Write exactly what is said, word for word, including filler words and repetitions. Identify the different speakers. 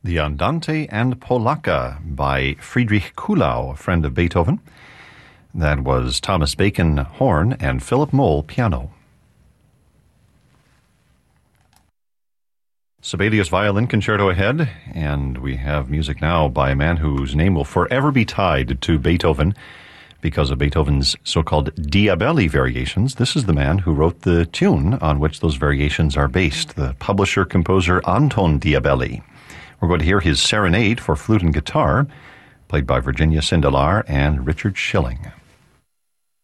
Speaker 1: the Andante and Polacca by Friedrich Kuhlau, a friend of Beethoven. That was Thomas Bacon, horn, and Philip Moll, piano. Sibelius Violin Concerto ahead, and we have music now by a man whose name will forever be tied to Beethoven because of Beethoven's so-called Diabelli variations. This is the man who wrote the tune on which those variations are based, the publisher-composer Anton Diabelli. We're going to hear his Serenade for flute and guitar, played by Virginia Sindelar and Richard Schilling.